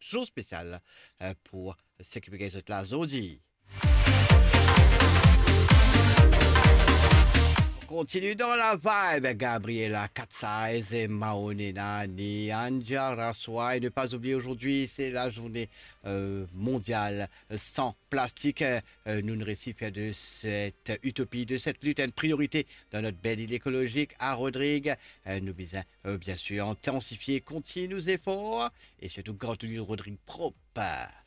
jour spécial pour s'occuper de la zodi. Continue dans la vibe, Gabriela Katsaiz et Maonena Nianja Raswa. Et ne pas oublier aujourd'hui, c'est la journée mondiale sans plastique. Nous nous récifons de cette utopie, de cette lutte, une priorité dans notre belle île écologique à Rodrigue. Nous visons bien sûr intensifier, continuer nos efforts et surtout quand l'île Rodrigue propre.